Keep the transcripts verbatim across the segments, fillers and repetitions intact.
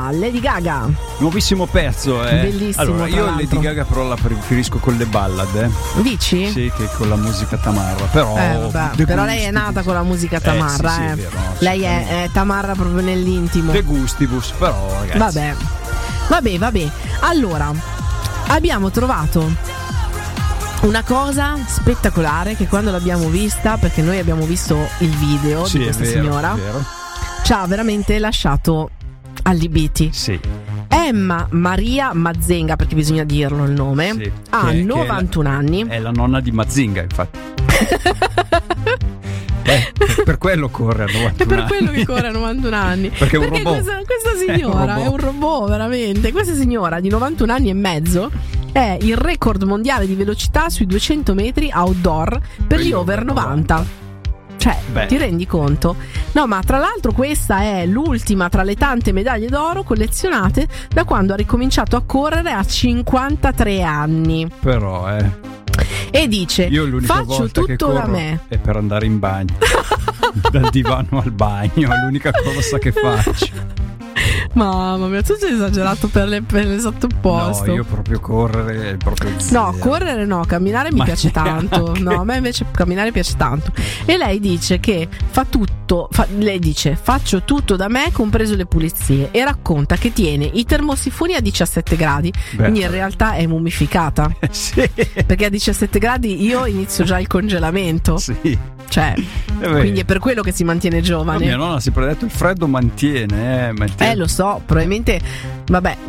Allora, Lady Gaga. Nuovissimo pezzo, eh. Bellissimo. Allora, io l'altro. Lady Gaga però la preferisco con le ballad, eh. Dici? Sì, che con la musica tamarra. Però, Eh, vabbè, però lei è nata con la musica tamarra, eh. Sì, eh. sì, è vero, no, lei è, è tamarra proprio nell'intimo. De gustibus, però ragazzi. Vabbè. Vabbè, vabbè. Allora, abbiamo trovato una cosa spettacolare che quando l'abbiamo vista, perché noi abbiamo visto il video Sì, di questa è vero, signora, è vero. ci ha veramente lasciato allibiti. Sì. Emma Maria Mazenga, perché bisogna dirlo il nome, Sì, ha che- che novantuno è la, anni. È la nonna di Mazinga, infatti. eh, per, per quello corre a novantuno È per anni. quello che corre a novantuno anni. Perché è un robot. Questa, questa signora È un è un robot, veramente. Questa signora di novantuno anni e mezzo è il record mondiale di velocità sui duecento metri outdoor per gli over novanta. Cioè, Beh. ti rendi conto? No, ma tra l'altro questa è l'ultima tra le tante medaglie d'oro collezionate da quando ha ricominciato a correre a cinquantatré anni. Però, eh. E dice: Io l'unica faccio volta che tutto da corro me. è per andare in bagno. Dal divano al bagno, è l'unica cosa che faccio. Mamma mia, tu sei esagerato per, le, per l'esatto opposto. No, io proprio correre è proprio No, zero. correre no, camminare mi Ma piace tanto. neanche. No, a me invece camminare piace tanto. E lei dice che fa tutto, fa- lei dice faccio tutto da me, compreso le pulizie, e racconta che tiene i termosifoni a diciassette gradi. Beh. Quindi in realtà è mummificata. Sì. Perché a diciassette gradi io inizio già il congelamento. Sì. Cioè, beh. quindi è per quello che si mantiene Ma giovane. mia nonna ha sempre detto il freddo mantiene, eh, mantiene. Eh, lo so, probabilmente, vabbè,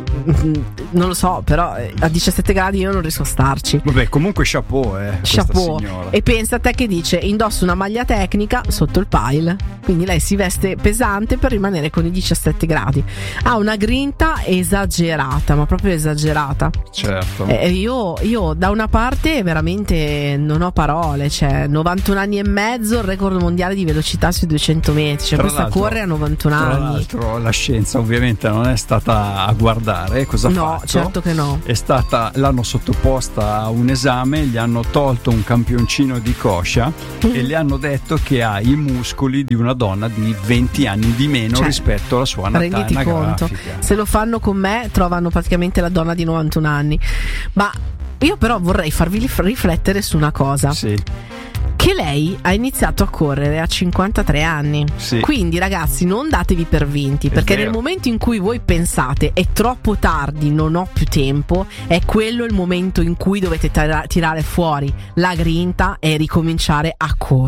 non lo so, però eh, a diciassette gradi io non riesco a starci. Vabbè, comunque chapeau, eh. questa Chapeau. signora. E pensa a te che dice: indossa una maglia tecnica sotto il pile. Quindi lei si veste pesante per rimanere con i diciassette gradi. Ha una grinta esagerata, ma proprio esagerata. Certo. E io, io da una parte veramente non ho parole. Cioè, novantuno anni e mezzo, il record mondiale di velocità sui duecento metri. Cioè, Tra questa l'altro- corre a novantuno Tra anni. l'altro la scienza ovviamente non è stata a guardare cosa ha No, fatto. certo che no. È stata, l'hanno sottoposta a un esame, gli hanno tolto un campioncino di coscia Mm. e le hanno detto che ha i muscoli di una donna di venti anni di meno Cioè, rispetto alla sua età Renditi conto, anagrafica. se lo fanno con me trovano praticamente la donna di novantuno anni. Ma io però vorrei farvi rif- riflettere su una cosa. Sì, Che lei ha iniziato a correre a cinquantatré anni. sì. Quindi ragazzi, non datevi per vinti, perché vero. nel momento in cui voi pensate è troppo tardi, non ho più tempo, è quello il momento in cui dovete tira- tirare fuori la grinta e ricominciare a correre.